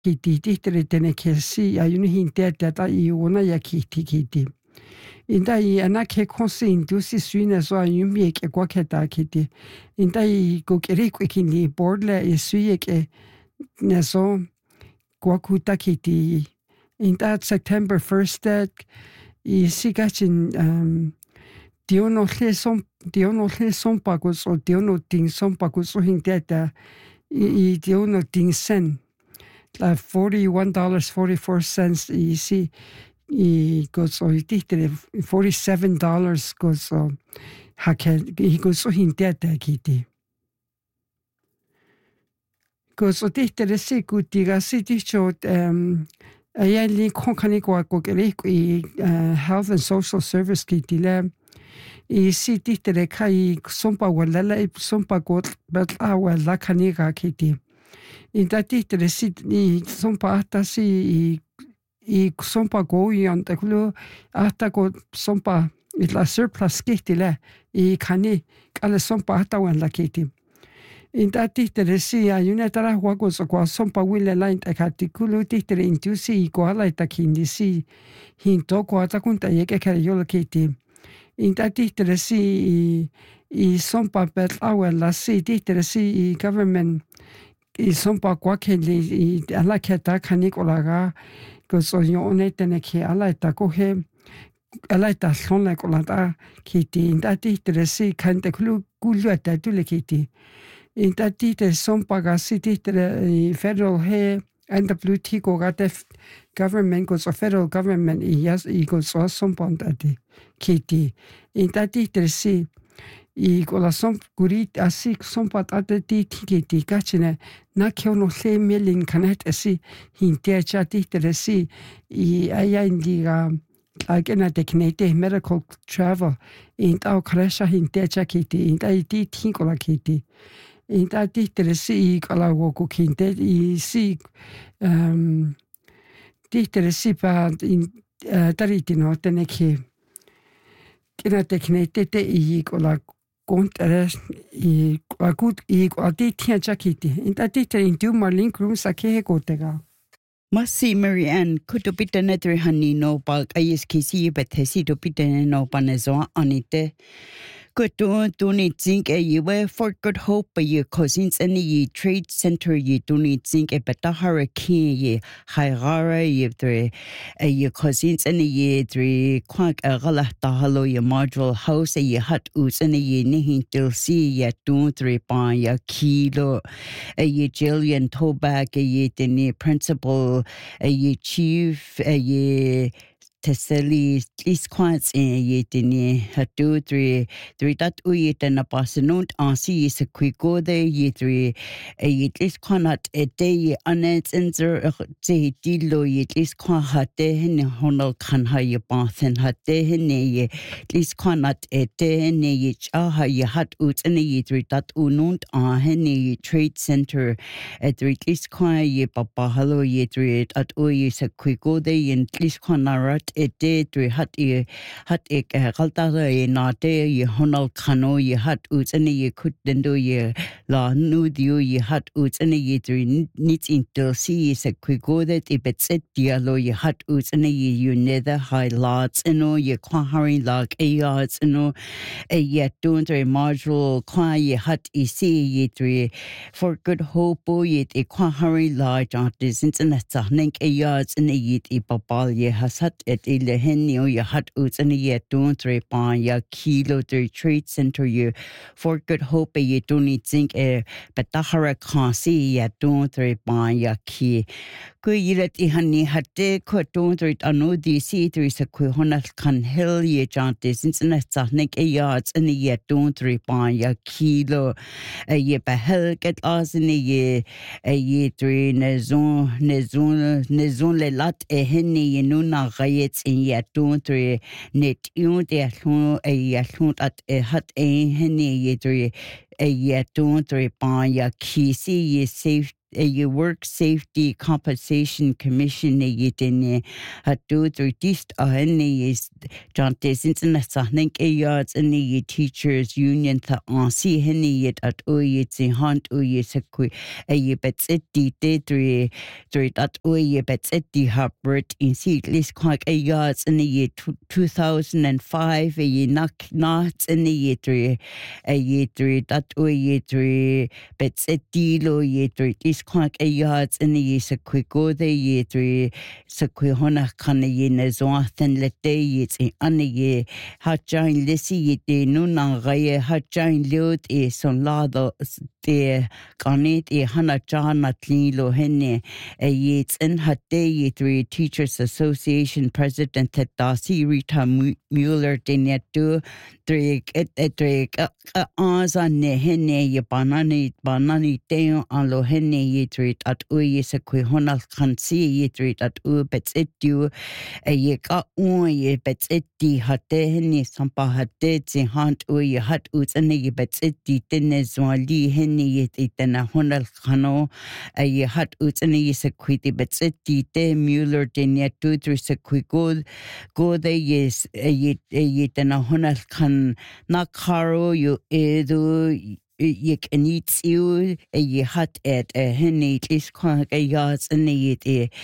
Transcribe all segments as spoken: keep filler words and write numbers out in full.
kiti tihtere tene kesi ayuni hinte tata I ona ya kiti kiti. Inda I ana ke konsi indusi suine so ayumi ke kwa keta kiti. Inda I kokeri kwikini boardle I suye ke neso kwa kuta kiti. Inda September first I sigachin um diono hle som diono hle som pagus o diono ting som pagus o hinte ta I diono ting sen. La forty-one dollars and forty-four cents I see I goes so forty-seven dollars goes so hakel he goes so hintete kiti goes so tihtere si kutiga si tichot um ayali konkani kwa kokere I health and social service kiti le I si tihtere kai sompa wala sompa got but awala kaniga kiti in that tihtere si I sompa ata si I sompa goi on the kulu ata go sompa itla surplus kiti le I kani kale sompa ata wan la kiti in that tihtere si ayuna tara huago so kwa sompa wile line ta kati kulu tihtere intusi I ko ala ita kindi si hinto ko ata kunta yeke kare yola kiti in that tihtere si I sompa bet awela si tihtere si I government I sompa kwa keli I ala keta kani kolaga so yone tene ke ala ta ko he ala ta sona ko la ta kiti inda ti tresi kante klu kulu ta tu le kiti inda ti te son paga city tre federal he and the blue t ko ga government goes a federal government I yes I go so son ponta ti kiti inda ti tresi I ko la son gurit asi son pat ate ti kiti kachine na ke no le melin kanet asi hinte chati teresi I aya indiga agena teknete medical travel in ta kresha hinte chakiti in ta ti tinkola kiti in ta ti teresi I kala woko kinte I si um ti teresi pa in tariti no teneki kena teknete te I kola konteres I akut I ati tia chakiti inta tite intu marlin room sake kotega Masi Marianne kutupita netri hani no pa ayes kisi betesi tupita no panezo anite Kutu tuni think a ye for good hope a ye cousins any ye trade center ye tuni think a beta hurricane ye haigara ye three a ye cousins any ye three quack a gala tahalo ye module house a ye hut us any ye nihin till see ye two three pan ya kilo a ye Jillian Toback a ye tini principal a ye chief a ye Teseli is quite in ye tini hatu three three that we ten a passanut on see is a quick go there ye three a it is quite a day anets in the say dilo ye is quite hot day in honor can ha ye bath and hot day in ye is quite a day in ye ah ye hat ut in ye three that ununt on henny trade center at three is quite ye papa hello ye three at o ye is a quick go there and is quite it did three hat ye hat ek galta ye na te ye honal kano ye hat ut and ye could then do ye la nu dio ye hat ut and ye three nits into see is a quick go that if it's it dialo ye hat ut and ye you nether high lots and no ye quahari like a yards and no a yet don't three module qua ye hat e see ye three for good hope ye a quahari large artisans and that's a link a yards and a yet e papal ye has hat it ile henio ye hat ut and ye don't three pan ya kilo three trade center ye for good hope ye don't need think a betahara can see ye don't three pan ya ki ku yilet I hani hatte ko don't three anu di see three sa ku honal kan hill ye jante since na sahnik a yards and ye don't three pan ya kilo a ye behel get as in ye a ye three nezon nezon nezon le lat e henni ye nuna gayets in ye don't three net you de hlun a ye hlun at e hat e henni ye three a ye don't three pan ya ki see ye safe a Work Safety Compensation Commission e yitene hatu dist ahene is jante since na sahning e yards and the teachers union tha ansi hene yit at oye tsi hunt oye sekui a ye bets it di de three three at oye bets it di habert in seat list quite a yards in the year two thousand five a ye knock not in the year three a ye three that oye three bets it di lo ye three is quite a yards in the year sekui go the ye three sekui hona kana ye na zoathen le te ye tsi ane ye ha jain lisi ye te nuna gaye ha jain liot e son lado te kanit e hana jana tlilo hene e ye tsin ha te ye three Teachers Association President Tadasi Rita Mueller de netu three et et three aza ne hene ye banani banani te alo hene ye three at u ye sekui hona kansi ye three at u bets it you a ye ka u ye bets it di hatte hene sampa hatte zi hant u ye hat u tsane ye bets it di tene zwali hene ye tena hona kano a ye hat u tsane ye sekui di bets it di te Mueller de netu through sekui go go de yes a ye a ye tena hona kan na karo you edu ye can eat you a ye hat at a hene is quite a yards and a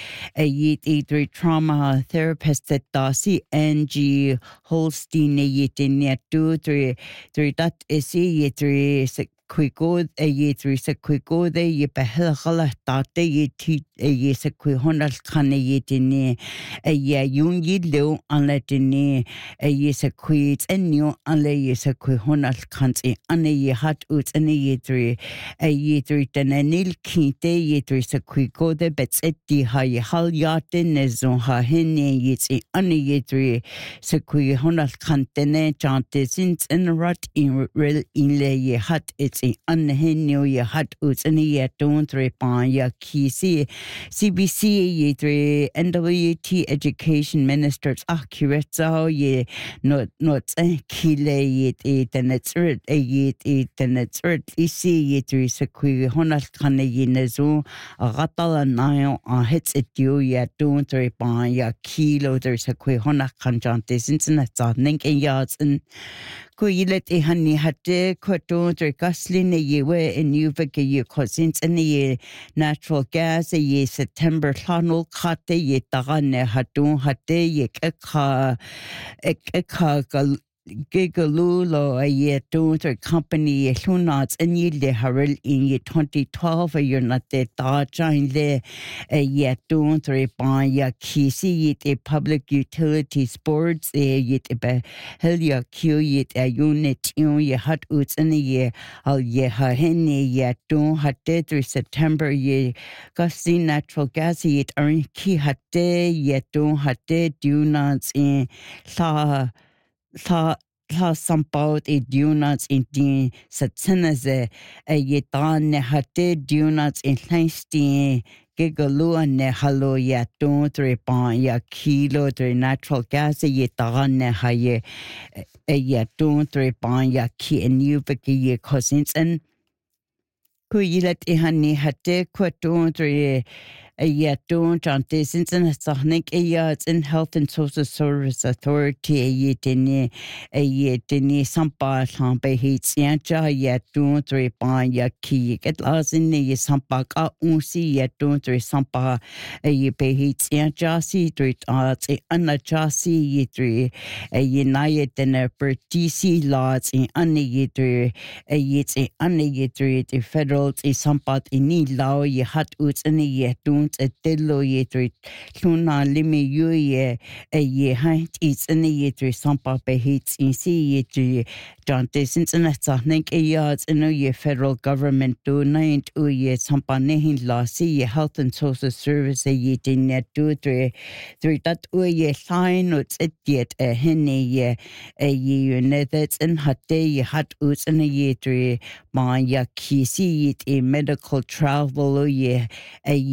a ye three trauma therapist that Darcy Angie Holstein a ye in yet two three three that is ye three quico a ye three se quico de ye behela tate ye ti a ye se qui honal can ye tine a ye yung ye lo an let tine a ye se quit and new an le ye se qui honal can't an ye hat ut an ye three a ye three ten anil kinte ye three se quico de bets et di ha ye hal yatin nezon ha hene ye ti an ye three se qui honal cantene chante since and rot in real in le ye hat it in anhenio ye hat ut and ye don't repan ya kisi C B C ye three N W T education ministers accurate so ye not not kile ye it and it's red a ye it and it's red isi ye three sekui honal kan ye nezo agatala nayo a hits it you ye don't repan ya kilo there's sekui honal kan jante since na ning in yards and ko yilet e hani hatte ko to tre kaslin ye we in uvik ye cousins and ye natural gas ye September tunnel khate ye tagane hatu hatte ye ka ka Gigalulo a year daughter company Lunats and ye le haril in ye twenty twelve a year not de da join le a year daughter by ya kisi yet a public utilities boards a yet a helia q yet a unit you ye hat uts in the year al ye ha hene yet don't hat de through September ye gusty natural gas yet are ki hat de yet don't hat de do not in sa Tha tha sampaut e diunats in din satsenaze a yetan ne hatte diunats in hleisti gigalua ne halo ya ton tre pan ya kilo tre natural gas ye tagan ne haye a ya ton tre pan ya ki en you ye cousins and ku yilet e hani hatte ku ton tre a yet don't jante since in Sahnik a yards in Health and Social Service Authority a yet in a yet in Sampa Sampa hates Yancha yet don't three pan ya ki get las in the Sampa ka unsi yet don't three Sampa a ye pay hates Yancha si three arts a anachasi ye three a united and a per T C laws in anne ye three a yet a anne ye three the federal a Sampat in need law ye hat uts and ye don't a tello ye three luna limi you ye a ye height it's in the ye three sampa be hates in see ye three jante since in a think a yards in a ye federal government do nine to ye sampa nehin la see ye health and social service a ye tin net two three three that u ye sign it's it yet a hene ye a ye that's in hat day ye hat uts in a ye three ma ya ki see it a medical travel ye a ye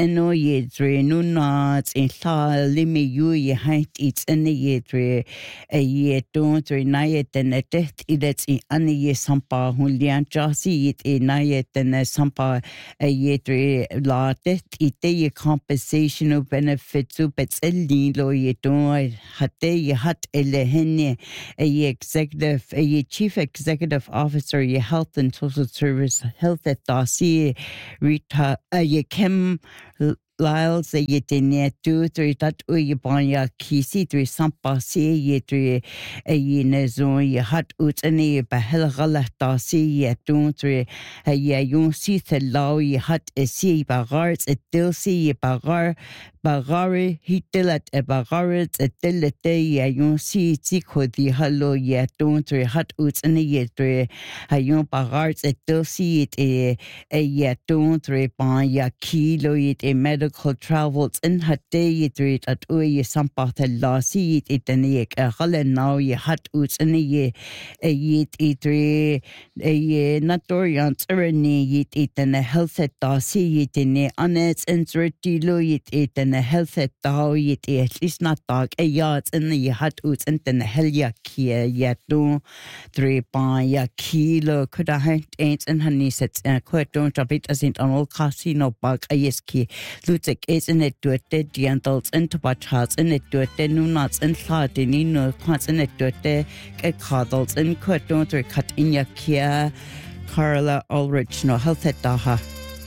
eno yedre nunats in la limi yu ye haint it's ene yedre a ye don't re nayet and a death idets in ane ye sampa hulian jasi it e nayet and a sampa a yedre la death ite ye compensation of benefits up it's a lilo ye don't hate ye hat ele hene a ye executive a ye chief executive officer ye health and social service health at dasi Rita a ye kem Lyles a ye tene tu three that u ye banya kisi three sampa si ye three a ye nezon ye hat ut ane bahel galata si ye tu three a ye yon si the law ye hat a si bagars a til si ye bagar bagari hitelat a bagarit a tilete ye yon si tiko di hallo ye tu three hat ut ane ye three a yon bagars a til si it a a ye tu three banya kilo it a medical travels in her day ye treat at u ye sampa the la si it it ne a hale now ye hat ut in ye a ye it re a ye natorian erni ye it in a health at da si it ne anets and thirty lo it it in a health at da it at least not dog a yard in the hat ut in the hell ya kia yet do three pa ya kilo could I hint ain't in her niece at quite don't a bit as in an old casino bug a yes key Lutek is in it to a dead gentles into what hearts in it to a dead new nuts and thought in no quants in it to a dead cuddles and quite don't cut in your kia Carla Ulrich no health at Daha.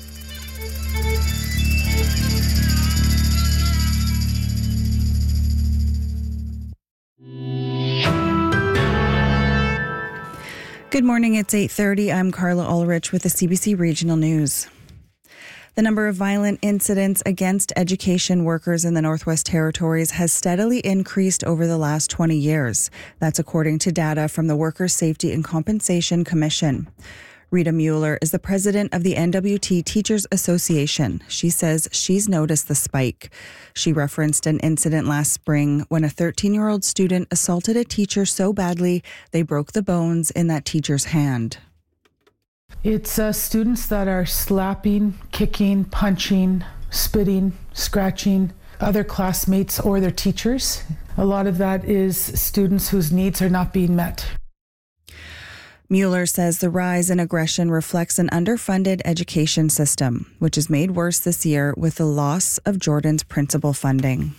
Good morning, it's eight thirty. I'm Carla Ulrich with the C B C Regional News. The number of violent incidents against education workers in the Northwest Territories has steadily increased over the last twenty years. That's according to data from the Workers' Safety and Compensation Commission. Rita Mueller is the president of the N W T Teachers Association. She says she's noticed the spike. She referenced an incident last spring when a thirteen-year-old student assaulted a teacher so badly they broke the bones in that teacher's hand. It's uh, students that are slapping, kicking, punching, spitting, scratching other classmates or their teachers. A lot of that is students whose needs are not being met. Mueller says the rise in aggression reflects an underfunded education system, which is made worse this year with the loss of Jordan's principal funding.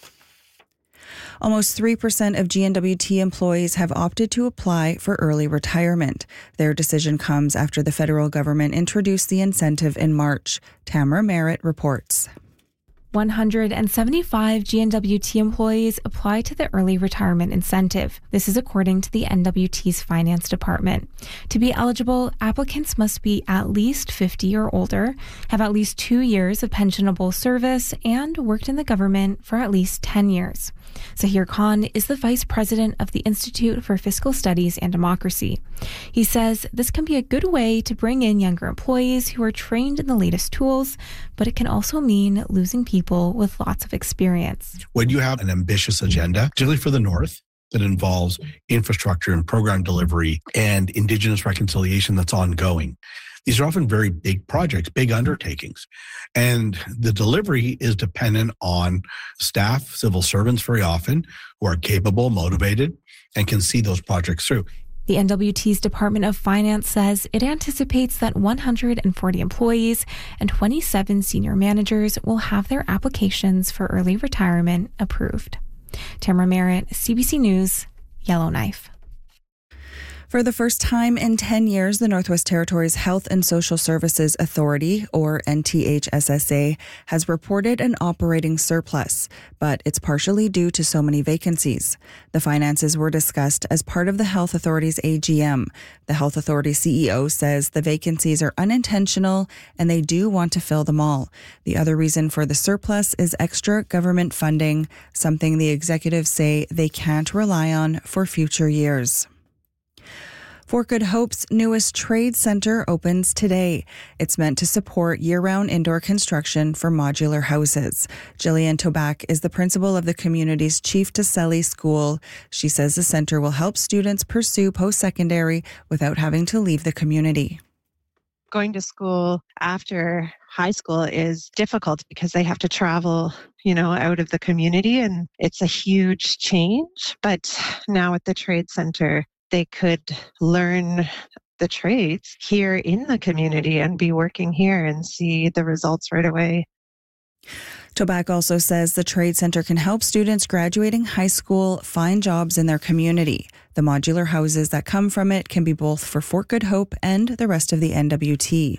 Almost three percent of G N W T employees have opted to apply for early retirement. Their decision comes after the federal government introduced the incentive in March. Tamara Merritt reports. one hundred seventy-five G N W T employees apply to the early retirement incentive. This is according to the N W T's finance department. To be eligible, applicants must be at least fifty or older, have at least two years of pensionable service, and worked in the government for at least ten years. Zahir Khan is the vice president of the Institute for Fiscal Studies and Democracy. He says this can be a good way to bring in younger employees who are trained in the latest tools, but it can also mean losing people with lots of experience. When you have an ambitious agenda, particularly for the North, that involves infrastructure and program delivery and Indigenous reconciliation that's ongoing, these are often very big projects, big undertakings. And the delivery is dependent on staff, civil servants very often, who are capable, motivated, and can see those projects through. The N W T's Department of Finance says it anticipates that one hundred forty employees and twenty-seven senior managers will have their applications for early retirement approved. Tamara Merritt, C B C News, Yellowknife. For the first time in ten years, the Northwest Territories Health and Social Services Authority, or N T H S S A, has reported an operating surplus, but it's partially due to so many vacancies. The finances were discussed as part of the Health Authority's A G M. The Health Authority C E O says the vacancies are unintentional and they do want to fill them all. The other reason for the surplus is extra government funding, something the executives say they can't rely on for future years. Fort Good Hope's newest trade center opens today. It's meant to support year-round indoor construction for modular houses. Jillian Toback is the principal of the community's Chief Taselli School. She says the center will help students pursue post-secondary without having to leave the community. going to school after high school is difficult because they have to travel, you know, out of the community, and it's a huge change. But now at the Trade Center, they could learn the trades here in the community and be working here and see the results right away. Toback also says the Trade Center can help students graduating high school find jobs in their community. The modular houses that come from it can be both for Fort Good Hope and the rest of the N W T.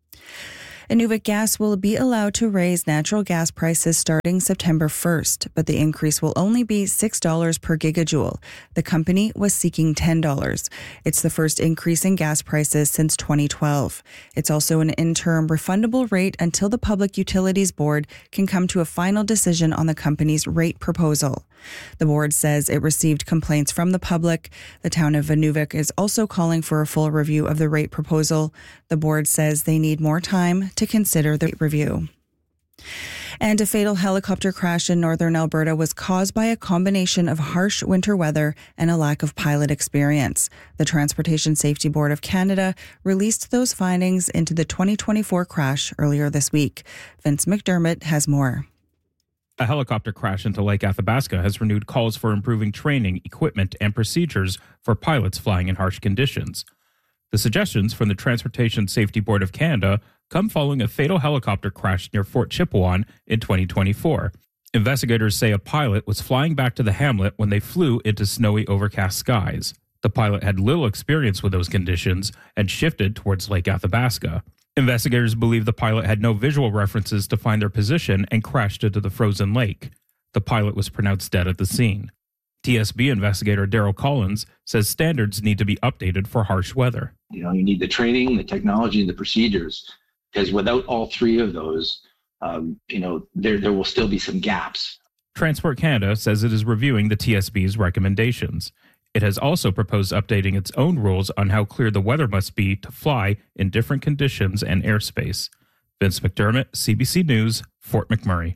Inuvik Gas will be allowed to raise natural gas prices starting September first, but the increase will only be six dollars per gigajoule. The company was seeking ten dollars. It's the first increase in gas prices since twenty twelve. It's also an interim refundable rate until the Public Utilities Board can come to a final decision on the company's rate proposal. The board says it received complaints from the public. The town of Inuvik is also calling for a full review of the rate proposal. The board says they need more time to consider the review. And a fatal helicopter crash in northern Alberta was caused by a combination of harsh winter weather and a lack of pilot experience. The Transportation Safety Board of Canada released those findings into the twenty twenty-four crash earlier this week. Vince McDermott has more. A helicopter crash into Lake Athabasca has renewed calls for improving training, equipment, and procedures for pilots flying in harsh conditions. The suggestions from the Transportation Safety Board of Canada come following a fatal helicopter crash near Fort Chipewyan in twenty twenty-four. Investigators say a pilot was flying back to the hamlet when they flew into snowy, overcast skies. The pilot had little experience with those conditions and shifted towards Lake Athabasca. Investigators believe the pilot had no visual references to find their position and crashed into the frozen lake. The pilot was pronounced dead at the scene. T S B investigator Daryl Collins says standards need to be updated for harsh weather. You know, you need the training, the technology, and the procedures, because without all three of those, um, you know, there there will still be some gaps. Transport Canada says it is reviewing the T S B's recommendations. It has also proposed updating its own rules on how clear the weather must be to fly in different conditions and airspace. Vince McDermott, C B C News, Fort McMurray.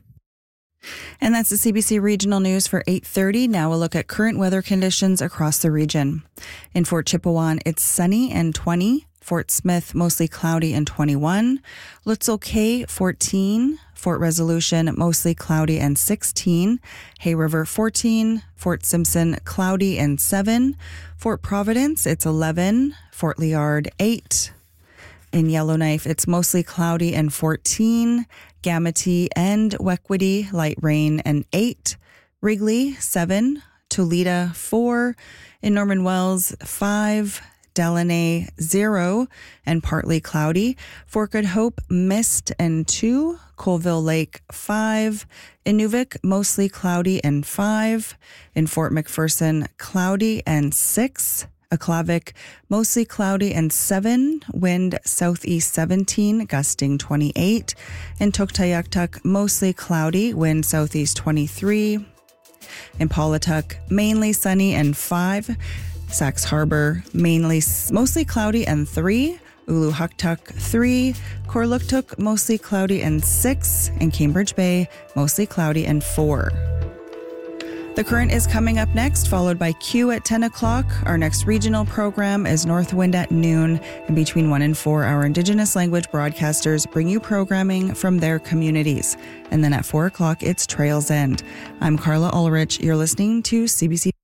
And that's the C B C Regional News for eight thirty. Now we'll look at current weather conditions across the region. In Fort Chipewyan, it's sunny and twenty. Fort Smith, mostly cloudy and twenty-one. Lutzel Cay, fourteen. Fort Resolution, mostly cloudy and sixteen. Hay River, fourteen. Fort Simpson, cloudy and seven. Fort Providence, it's eleven. Fort Liard, eight. In Yellowknife, it's mostly cloudy and fourteen. Gamity and Wequity, light rain and eight. Wrigley, seven. Toledo, four. In Norman Wells, five. Delaney, zero, and partly cloudy. Fort Good Hope, mist and two. Colville Lake, five. Inuvik, mostly cloudy and five. In Fort McPherson, cloudy and six. Aklavik, mostly cloudy and seven. Wind southeast seventeen, gusting twenty-eight. In Tuktoyaktuk, mostly cloudy, wind southeast twenty-three. In Paulatuk, mainly sunny and five. Sax Harbor, mainly mostly cloudy and three. Uluhuktuk, three. Korluktuk, mostly cloudy and six. And Cambridge Bay, mostly cloudy and four. The Current is coming up next, followed by Q at ten o'clock. Our next regional program is Northwind at noon. And between one and four, our Indigenous language broadcasters bring you programming from their communities. And then at four o'clock, it's Trails End. I'm Carla Ulrich. You're listening to C B C.